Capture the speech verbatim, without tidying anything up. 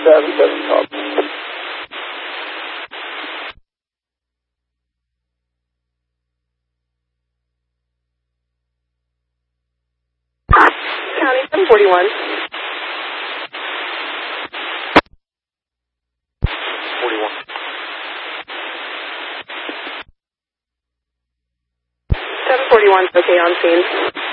seven seven, copy. County seven forty-one. forty-one. seven forty-one is okay on scene.